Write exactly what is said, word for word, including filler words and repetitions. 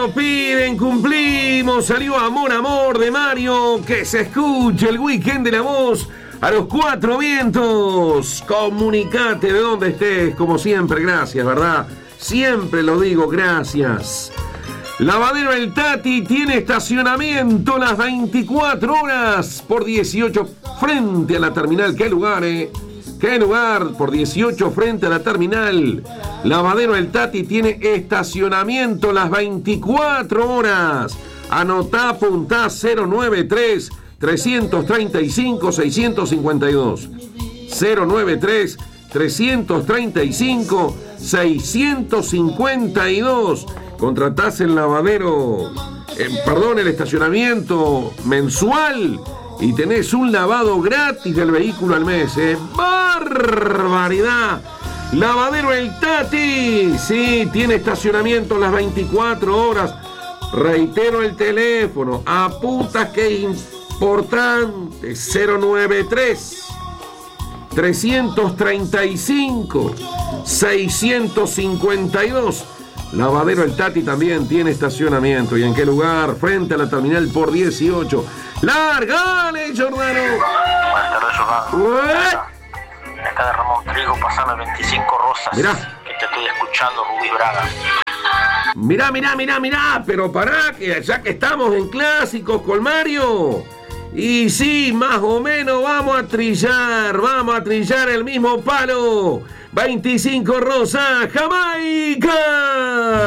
lo piden, cumplimos. Salió Amor, Amor de Mario. Que se escuche el weekend de la voz a los cuatro vientos. Comunicate de donde estés, como siempre, gracias, ¿verdad? Siempre lo digo, gracias. Lavadero El Tati tiene estacionamiento las veinticuatro horas por dieciocho frente a la terminal. ¿Qué lugar, eh? ¿Qué lugar? Por dieciocho frente a la terminal. Lavadero El Tati tiene estacionamiento las veinticuatro horas. Anotá, apuntá cero noventa y tres, trescientos treinta y cinco, seiscientos cincuenta y dos. cero noventa y tres, trescientos treinta y cinco, seiscientos cincuenta y dos. Contratás el lavadero, eh, perdón, el estacionamiento mensual y tenés un lavado gratis del vehículo al mes, ¿eh? ¡Barbaridad! Lavadero El Tati, sí, tiene estacionamiento las veinticuatro horas. Reitero el teléfono, apunta que es importante, cero noventa y tres, trescientos treinta y cinco, seiscientos cincuenta y dos. Lavadero El Tati también tiene estacionamiento. ¿Y en qué lugar? Frente a la terminal por dieciocho. ¡Largale, Jordano! Buenas tardes, Jordano. Acá de Ramón Trigo, pasame veinticinco rosas. Mirá. Que te estoy escuchando, Rubí Braga. Mirá, mirá, mirá, mirá. Pero pará, que ya que estamos en clásicos con Mario. Y sí, más o menos vamos a trillar. Vamos a trillar el mismo palo. veinticinco rosas, Jamaica.